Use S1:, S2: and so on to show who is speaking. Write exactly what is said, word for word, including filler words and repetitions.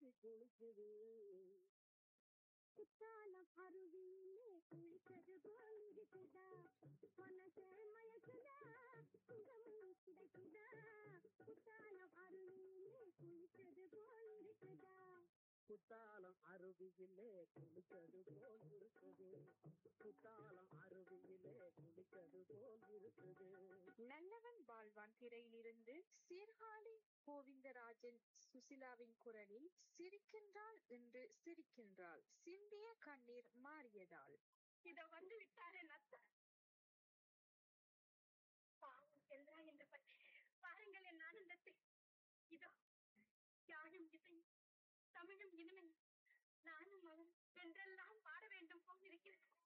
S1: குளிக்குது. குத்தாலம் அருவியிலே குளித்தது போல் இருக்குதா, மனசே மயக்குதா, சுகமும் கிடைக்குதா. குத்தாலம் அருவியிலே குளித்தது போல் இருக்குதா. குத்தாலம் அருவியிலே குளித்தது போல் இருக்குது. குத்தாலம் அருவியிலே குளித்தது போல் இருக்குது.
S2: நல்லவன் வாழ்வான் திரையிலிருந்து சீர்காழி கோவிந்தராஜன் சுசிலாவின் குரலில் சிரிக்கின்றாள் என்று சிரிக்கின்றாள், சிந்திய கண்ணீர் மாறியதால்.
S3: இதோ வந்து விட்டாரே நத்த, பாவம் சென்றாய் என்ற பற்றி பாருங்கள் என் ஆனந்தத்தை. இதோ யாழும் இசை, தமிழும் இனிமை, நானும் அவன் என்றெல்லாம் பாட வேண்டும் போல் இருக்கிறது.